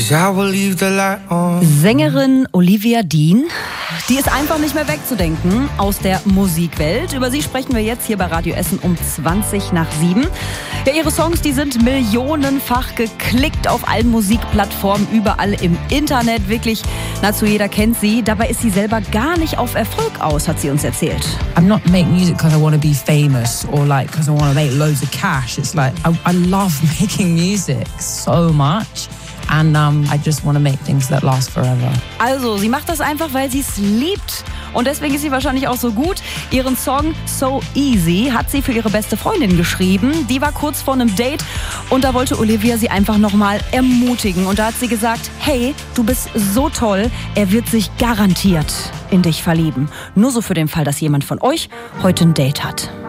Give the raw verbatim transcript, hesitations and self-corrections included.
'cause I will leave the light on. Sängerin Olivia Dean, die ist einfach nicht mehr wegzudenken aus der Musikwelt. Über sie sprechen wir jetzt hier bei Radio Essen um zwanzig nach sieben. Ja, ihre Songs, die sind millionenfach geklickt auf allen Musikplattformen, überall im Internet. Wirklich, nahezu jeder kennt sie. Dabei ist sie selber gar nicht auf Erfolg aus, hat sie uns erzählt. I'm not making music because I want to be famous or like because I want to make loads of cash. It's like I, I love making music so much. And um, I just want to make things that last forever. Also, sie macht das einfach, weil sie es liebt. Und deswegen ist sie wahrscheinlich auch so gut. Ihren Song So Easy hat sie für ihre beste Freundin geschrieben. Die war kurz vor einem Date und da wollte Olivia sie einfach nochmal ermutigen. Und da hat sie gesagt, hey, du bist so toll, er wird sich garantiert in dich verlieben. Nur so für den Fall, dass jemand von euch heute ein Date hat.